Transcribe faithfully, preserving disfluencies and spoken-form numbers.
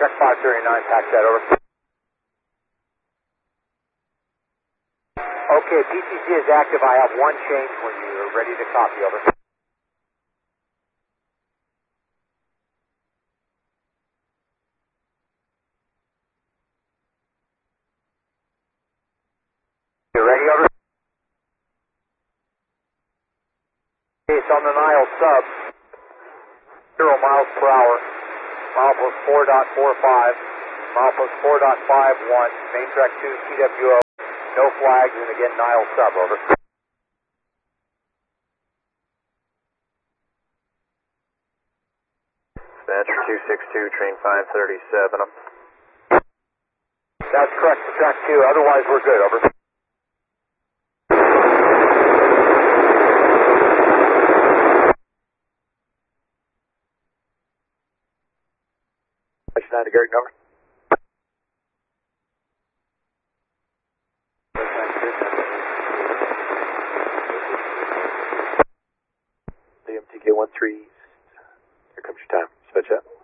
Check five thirty-nine, pack that over. Okay, P C C is active. I have one change when you're ready to copy, over. You ready, over? Case on the Nile sub, zero miles per hour, mile post four point four five, mile post four point five one, main track two, T W O, no flags, and again, Nile sub, over. Dispatcher two six two, train five thirty-seven. That's correct for track two, otherwise we're good, over. nine to Gary, over. D M T K one three, here comes your time. Switch up.